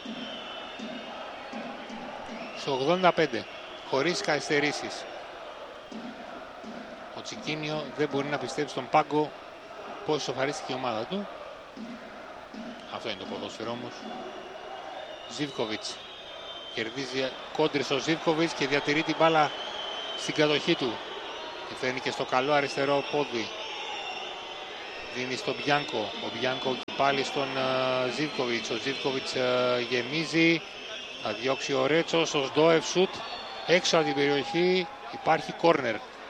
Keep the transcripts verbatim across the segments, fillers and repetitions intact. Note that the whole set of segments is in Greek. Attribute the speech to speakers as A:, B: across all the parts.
A: Στο ογδόντα πέντε, χωρίς καθυστερήσεις. Ο Τσικίνιο δεν μπορεί να πιστέψει στον πάγκο πώς σοφαρίστηκε η ομάδα του. Αυτό είναι το ποδόσφαιρο όμως. Ζίβκοβιτς κερδίζει κόντρες ο Ζίβκοβιτς και διατηρεί την μπάλα στην κατοχή του. Και φέρνει και στο καλό αριστερό πόδι. Δίνει στον Μπιάνκο. Ο Μπιάνκο και πάλι στον uh, Ζίβκοβιτς. Ο Ζίβκοβιτς uh, γεμίζει. Θα διώξει ο Ρέτσος. Ο Σντόεφ σουτ. Έξω από την περιοχή υπάρχει κόρνερ.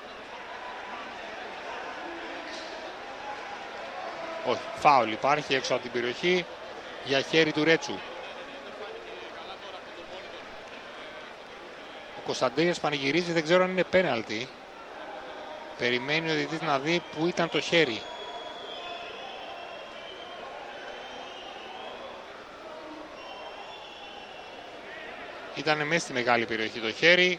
A: Όχι, φάουλ υπάρχει έξω από την περιοχή για χέρι του Ρέτσου. Ο Κωνσταντέλιας πανηγυρίζει, δεν ξέρω αν είναι πέναλτι. Περιμένει ο διαιτητής να δει που ήταν το χέρι. Ήταν μέσα στη μεγάλη περιοχή το χέρι.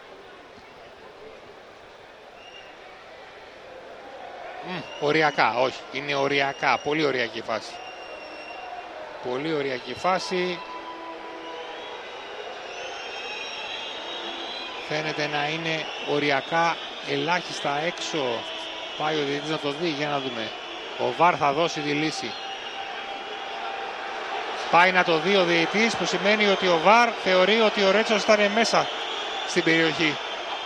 A: Μ, οριακά, όχι, είναι οριακά, πολύ οριακή φάση. Πολύ οριακή φάση. Φαίνεται να είναι οριακά ελάχιστα έξω. Πάει ο διαιτητής να το δει, για να δούμε. Ο Βαρ θα δώσει τη λύση. Πάει να το δει ο διαιτητής, που σημαίνει ότι ο Βαρ θεωρεί ότι ο Ρέτσος ήταν μέσα στην περιοχή.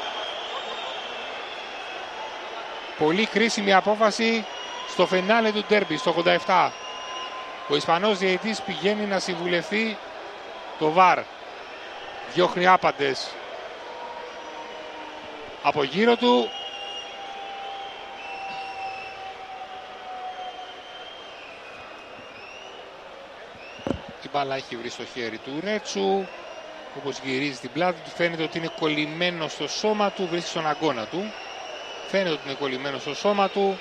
A: Πολύ κρίσιμη απόφαση στο φινάλε του ντέρμπι, στο ογδόντα επτά. Ο Ισπανός διαιτητής πηγαίνει να συμβουλευτεί το Βαρ. Διώχνει άπαντες από γύρω του. Η μπάλα έχει βρει στο χέρι του Ρέτσου. Όπως γυρίζει την πλάτη του, φαίνεται ότι είναι κολλημένο στο σώμα του, βρίσκει στον αγκώνα του. Φαίνεται ότι είναι κολλημένο στο σώμα του.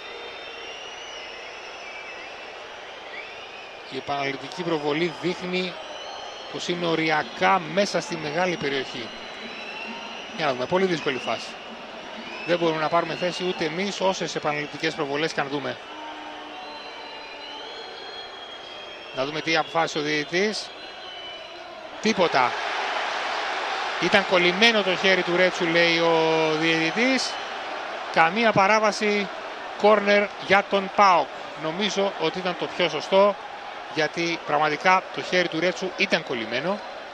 A: Η επαναληπτική προβολή δείχνει πως είναι οριακά μέσα στη μεγάλη περιοχή. Για να δούμε, πολύ δύσκολη φάση. Δεν μπορούμε να πάρουμε θέση ούτε εμείς, όσες επαναληπτικές προβολές και αν δούμε. Να δούμε τι αποφάσισε ο διαιτητής. Τίποτα. Ήταν κολλημένο το χέρι του Ρέτσου, λέει ο διαιτητής. Καμία παράβαση, κόρνερ για τον ΠΑΟΚ. Νομίζω ότι ήταν το πιο σωστό, γιατί πραγματικά το χέρι του Ρέτσου ήταν κολλημένο.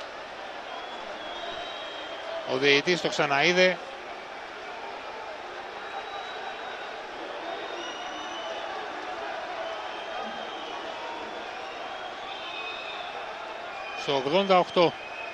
A: Ο διαιτητής το ξαναείδε. Στο ογδόντα οκτώ.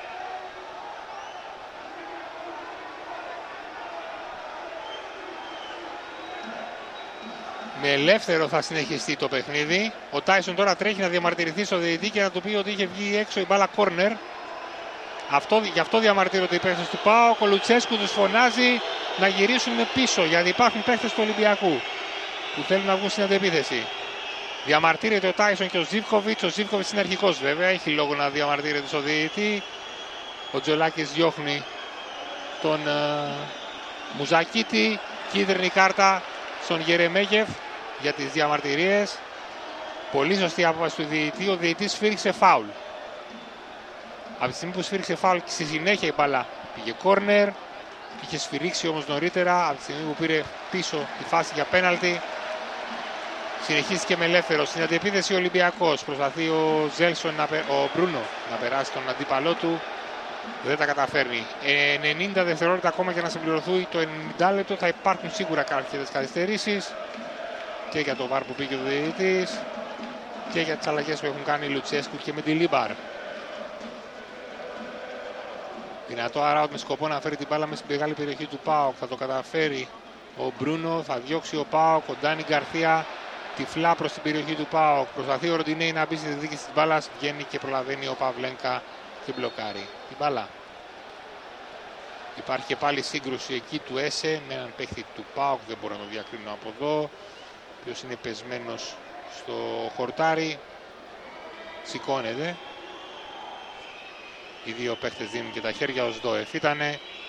A: Με ελεύθερο θα συνεχιστεί το παιχνίδι. Ο Τάισον τώρα τρέχει να διαμαρτυρηθεί στο διαιτητή και να του πει ότι είχε βγει έξω η μπάλα κόρνερ. Αυτό, γι' αυτό διαμαρτύρονται οι παίκτες του ΠΑΟΚ. Ο Λουτσέσκου τους φωνάζει να γυρίσουν πίσω, γιατί υπάρχουν παίκτες του Ολυμπιακού που θέλουν να βγουν στην αντεπίθεση. Διαμαρτύρεται ο Τάισον και ο Ζίβκοβιτς. Ο Ζίβκοβιτς είναι αρχικός βέβαια, έχει λόγο να διαμαρτύρεται στο διαιτητή. Ο Τζολάκης διώχνει τον uh, Μουζακίτη. Κίτρινη κάρτα στον Γερεμέγεφ για τις διαμαρτυρίες. Πολύ σωστή απόφαση του διαιτητή. Ο διαιτητής σφύριξε φάουλ. Από τη στιγμή που σφύριξε φάουλ και στη συνέχεια η μπάλα πήγε κόρνερ. Είχε σφυρίξει όμως νωρίτερα. Από τη στιγμή που πήρε πίσω τη φάση για πέναλτι, συνεχίστηκε με ελεύθερο. Στην αντεπίθεση ο Ολυμπιακός. Προσπαθεί ο Ζέλσον, ο Μπρούνο, να περάσει τον αντίπαλό του. Δεν τα καταφέρνει. ενενήντα δευτερόλεπτα ακόμα για να συμπληρωθεί το ενενήντα λεπτό. Θα υπάρχουν σίγουρα κάποιες καθυστερήσεις και για το βαρ που πήγε ο διαιτητής και για τις αλλαγές που έχουν κάνει Λουτσέσκου και με τη Λίμπαρ. Δυνατό Αράουτ με σκοπό να φέρει την μπάλα μέσα στην μεγάλη περιοχή του ΠΑΟΚ. Θα το καταφέρει ο Μπρούνο. Θα διώξει ο ΠΑΟΚ. Ο Ντάνι Γκαρθία τυφλά προς την περιοχή του ΠΑΟΚ. Προσπαθεί ο Ροντινέι να μπει στη διεκδίκηση της μπάλας. Βγαίνει και προλαβαίνει ο Παυλένκα και μπλοκάρει την μπάλα. Υπάρχει και πάλι σύγκρουση εκεί του Έσε με έναν παίχτη του ΠΑΟΚ. Δεν μπορώ να το διακρίνω από εδώ. Ποιος είναι πεσμένος στο χορτάρι. Σηκώνεται. Οι δύο παίχτες δίνουν και τα χέρια. Ο Σντόεφ ήτανε.